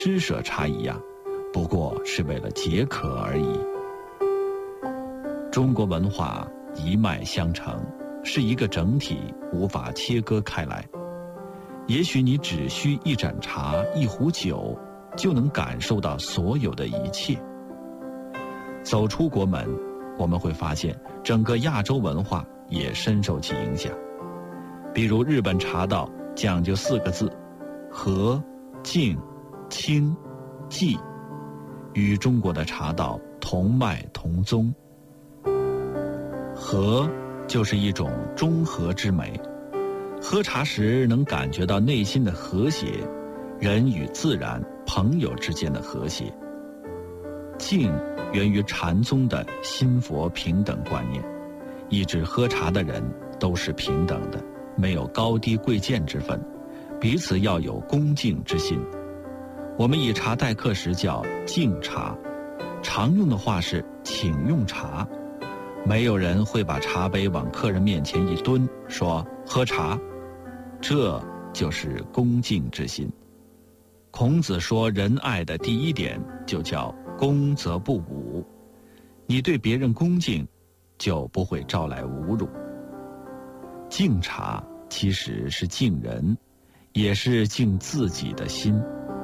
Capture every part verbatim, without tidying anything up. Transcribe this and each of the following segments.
施舍茶一样，不过是为了解渴而已。中国文化一脉相承，是一个整体，无法切割开来。也许你只需一盏茶、一壶酒，就能感受到所有的一切。走出国门，我们会发现整个亚洲文化也深受其影响。比如日本茶道讲究四个字：和、静、清、寂，与中国的茶道同脉同宗。和就是一种中和之美，喝茶时能感觉到内心的和谐，人与自然、朋友之间的和谐。静源于禅宗的心佛平等观念，一直喝茶的人都是平等的，没有高低贵贱之分，彼此要有恭敬之心。我们以茶待客时叫敬茶，常用的话是请用茶。没有人会把茶杯往客人面前一蹲，说喝茶，这就是恭敬之心。孔子说仁爱的第一点就叫恭则不侮，你对别人恭敬，就不会招来侮辱。敬茶其实是敬人，也是敬自己的心。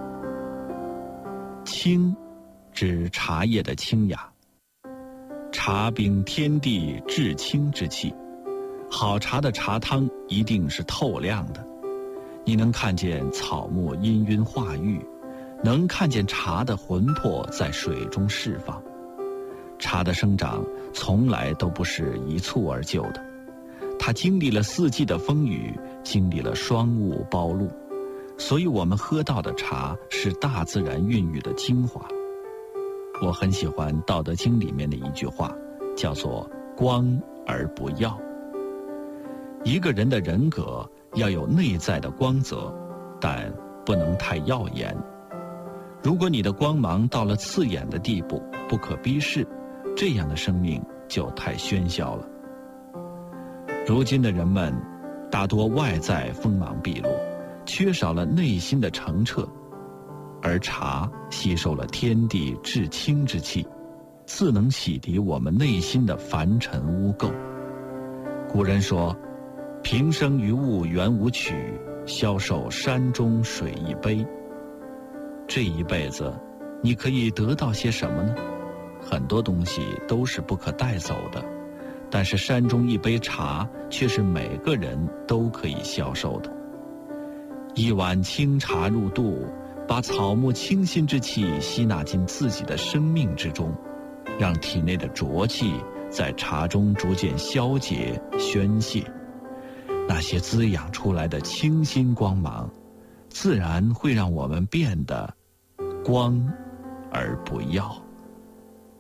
清指茶叶的清雅，茶秉天地至清之气，好茶的茶汤一定是透亮的，你能看见草木氤氲化育，能看见茶的魂魄在水中释放。茶的生长从来都不是一蹴而就的，它经历了四季的风雨，经历了霜雾暴露，所以我们喝到的茶是大自然孕育的精华。我很喜欢《道德经》里面的一句话，叫做光而不耀。一个人的人格要有内在的光泽，但不能太耀眼。如果你的光芒到了刺眼的地步，不可逼视，这样的生命就太喧嚣了。如今的人们大多外在锋芒毕露，缺少了内心的澄澈，而茶吸收了天地至清之气，自能洗涤我们内心的凡尘污垢。古人说，平生于物原无曲，消受山中水一杯。这一辈子你可以得到些什么呢？很多东西都是不可带走的，但是山中一杯茶却是每个人都可以消受的。一碗清茶入肚，把草木清新之气吸纳进自己的生命之中，让体内的浊气在茶中逐渐消解宣泄，那些滋养出来的清新光芒，自然会让我们变得光而不耀。